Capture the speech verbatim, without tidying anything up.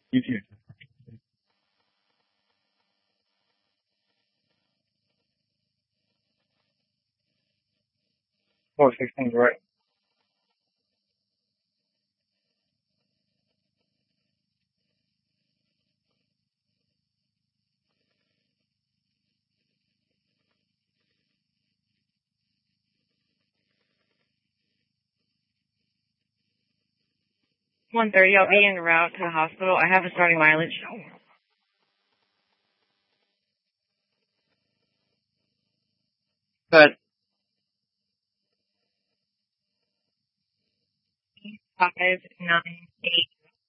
You too. Oh, sixteen, right. one thirty, I'll be en route to the hospital. I have a starting mileage. But five nine eight